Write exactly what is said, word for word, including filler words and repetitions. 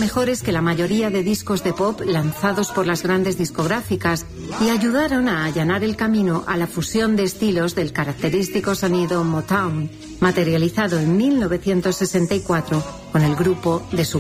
mejores que la mayoría de discos de pop lanzados por las grandes discográficas y ayudaron a allanar el camino a la fusión de estilos del característico sonido Motown, materializado en mil novecientos sesenta y cuatro con el grupo The Supremes.